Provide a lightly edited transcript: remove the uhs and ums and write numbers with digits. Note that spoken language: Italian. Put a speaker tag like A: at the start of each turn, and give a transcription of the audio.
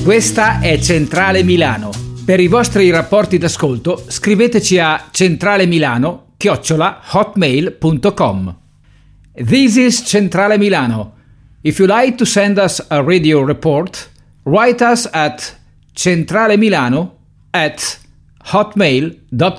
A: Questa è Centrale Milano. Per i vostri rapporti d'ascolto scriveteci a centralemilano@hotmail.com. This is Centrale Milano. If you like to send us a radio report, write us at centralemilano@hotmail.com.